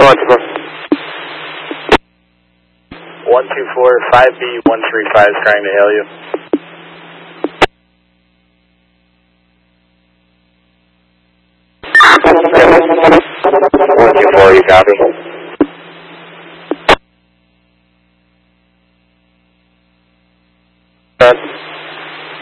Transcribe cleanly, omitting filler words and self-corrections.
124-5B135 is trying to hail you. 124, you copy? Good.